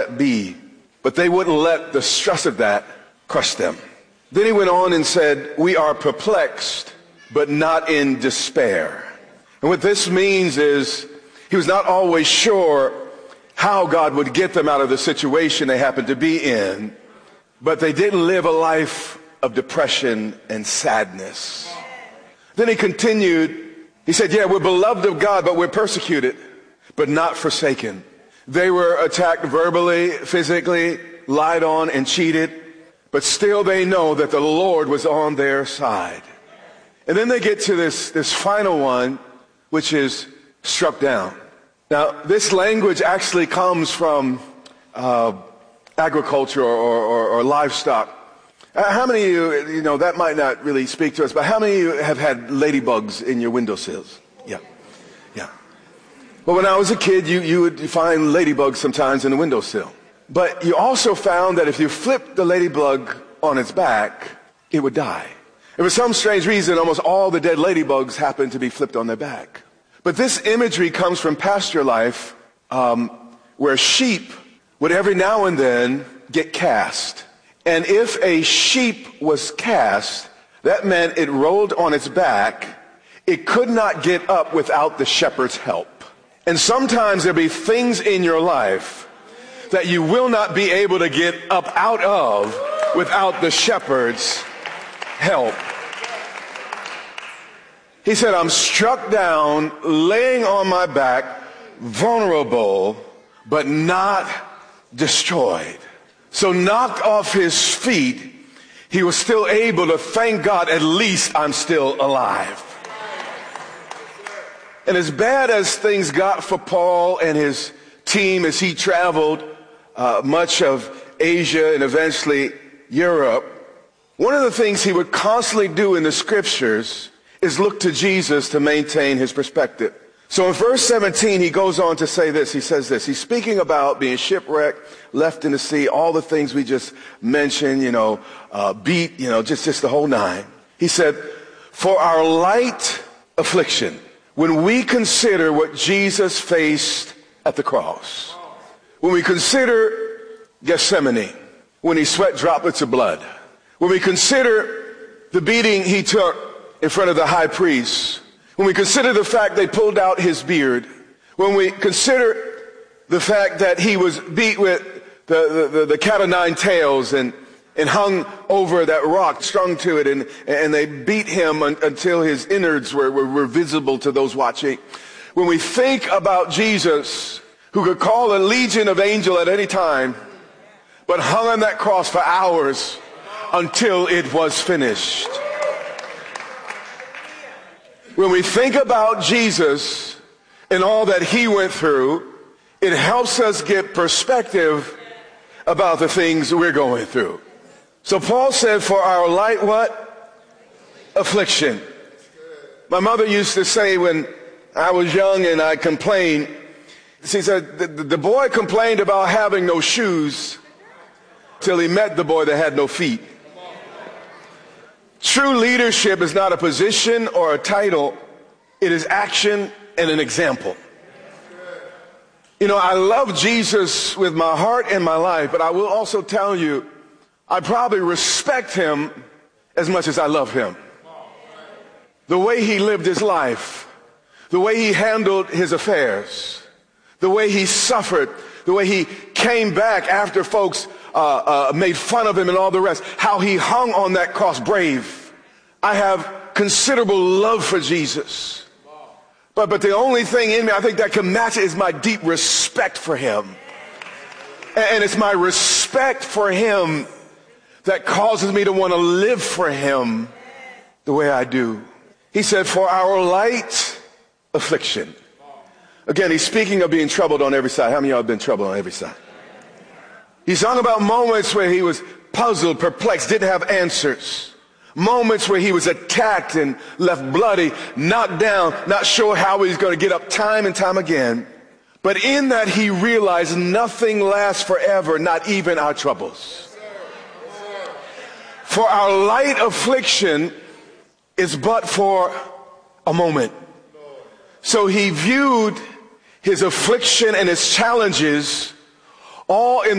let be. But they wouldn't let the stress of that crush them. Then he went on and said, we are perplexed, but not in despair. And what this means is he was not always sure how God would get them out of the situation they happened to be in, but they didn't live a life of depression and sadness. Then he continued, he said, yeah, we're beloved of God, but we're persecuted, but not forsaken. They were attacked verbally, physically, lied on and cheated, but still they know that the Lord was on their side. And then they get to this final one, which is struck down. Now, this language actually comes from agriculture or livestock. How many of you, that might not really speak to us, but how many of you have had ladybugs in your windowsills? Yeah. Well, when I was a kid, you would find ladybugs sometimes in the windowsill. But you also found that if you flipped the ladybug on its back, it would die. And for some strange reason, almost all the dead ladybugs happened to be flipped on their back. But this imagery comes from pasture life, where sheep would every now and then get cast. And if a sheep was cast, that meant it rolled on its back. It could not get up without the shepherd's help. And sometimes there'll be things in your life that you will not be able to get up out of without the shepherd's help. He said, I'm struck down, laying on my back, vulnerable, but not destroyed. So knocked off his feet, he was still able to thank God, at least I'm still alive. And as bad as things got for Paul and his team as he traveled much of Asia and eventually Europe, one of the things he would constantly do in the scriptures is look to Jesus to maintain his perspective. So in verse 17, he goes on to say this. He says this. He's speaking about being shipwrecked, left in the sea, all the things we just mentioned, beat, just the whole nine. He said, for our light affliction, when we consider what Jesus faced at the cross, when we consider Gethsemane, when he sweat droplets of blood, when we consider the beating he took in front of the high priest, when we consider the fact they pulled out his beard, when we consider the fact that he was beat with the cat o' nine tails and hung over that rock, strung to it, and they beat him until his innards were visible to those watching. When we think about Jesus, who could call a legion of angels at any time, but hung on that cross for hours until it was finished. When we think about Jesus and all that he went through, it helps us get perspective about the things we're going through. So Paul said, for our light what? Affliction. My mother used to say when I was young and I complained, she said, the boy complained about having no shoes till he met the boy that had no feet. True leadership is not a position or a title. It is action and an example. I love Jesus with my heart and my life, but I will also tell you, I probably respect him as much as I love him. The way he lived his life, the way he handled his affairs, the way he suffered, the way he came back after folks made fun of him and all the rest, how he hung on that cross brave. I have considerable love for Jesus. But the only thing in me I think that can match it is my deep respect for him. And it's my respect for him that causes me to want to live for him the way I do. He said, for our light affliction. Again, he's speaking of being troubled on every side. How many of y'all have been troubled on every side? He's talking about moments where he was puzzled, perplexed, didn't have answers. Moments where he was attacked and left bloody, knocked down, not sure how he's going to get up time and time again. But in that he realized nothing lasts forever, not even our troubles. For our light affliction is but for a moment. So he viewed his affliction and his challenges all in